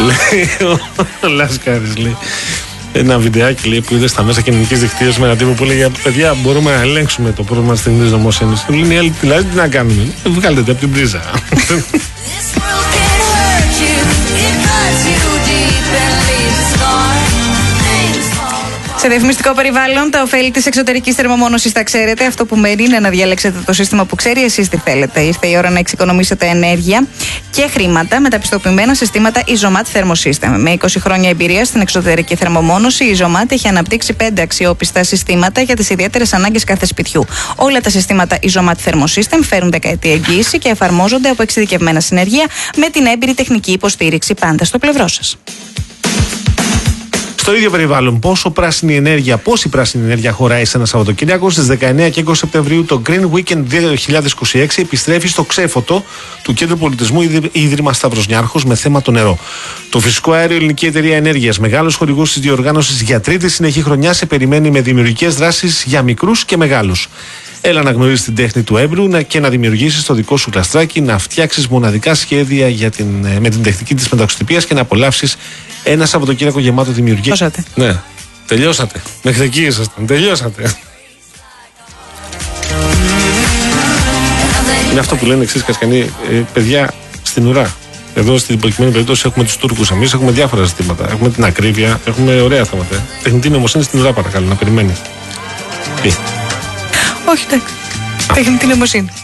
Λέει ο Λάσκαρης, λέει. Ένα βιντεάκι, λέει, που είδε στα μέσα κοινωνικής δικτύωσης με έναν τύπο που λέει: παιδιά, μπορούμε να ελέγξουμε το πρόβλημα της τεχνητής νοημοσύνης. Του λένε οι άλλοι, δηλαδή, τι να κάνουμε. Βγάλτε το από την πρίζα. Σε διαφημιστικό περιβάλλον, τα ωφέλη της εξωτερικής θερμομόνωσης τα ξέρετε. Αυτό που μένει είναι να διαλέξετε το σύστημα που ξέρει εσείς τι θέλετε. Ήρθε η ώρα να εξοικονομήσετε ενέργεια και χρήματα με τα πιστοποιημένα συστήματα Isomat Thermosystem. Με 20 χρόνια εμπειρία στην εξωτερική θερμομόνωση, η Isomat έχει αναπτύξει 5 αξιόπιστα συστήματα για τις ιδιαίτερες ανάγκες κάθε σπιτιού. Όλα τα συστήματα Isomat Thermosystem φέρουν δεκαετή εγγύηση και εφαρμόζονται από εξειδικευμένα συνεργεία με την έμπειρη τεχνική υποστήριξη πάντα στο πλευρό σας. Στο ίδιο περιβάλλον, πόση πράσινη ενέργεια χωράει σε ένα Σαββατοκύριακο? Στις 19 και 20 Σεπτεμβρίου το Green Weekend 2026 επιστρέφει στο Ξέφωτο του Κέντρου Πολιτισμού Ίδρυμα Σταύρος Νιάρχος με θέμα το νερό. Το φυσικό αέριο Ελληνική Εταιρεία Ενέργειας, μεγάλος χορηγός της διοργάνωσης για τρίτη συνεχή χρονιά, σε περιμένει με δημιουργικές δράσεις για μικρούς και μεγάλους. Έλα να γνωρίσεις την τέχνη του έμπρου και να δημιουργήσεις το δικό σου κλαστράκι, να φτιάξεις μοναδικά σχέδια με την τεχνική της μεταξωτηπίας και να απολαύσεις ένα Σαββατοκύριακο γεμάτο δημιουργία. Τελειώσατε. Ναι, τελειώσατε. Μέχρι εκεί ήσασταν. Τελειώσατε. Είναι αυτό που λένε εξής Κασκανή, παιδιά στην ουρά. Εδώ στην προκειμένη περίπτωση έχουμε τους Τούρκους, εμείς έχουμε διάφορα ζητήματα. Έχουμε την ακρίβεια, έχουμε ωραία θέματα. Τεχνητή νοημοσύνη στην ουρά, παρακαλώ, να περιμένει. Όχι, εντάξει. Τεχνητή νοημοσύνη.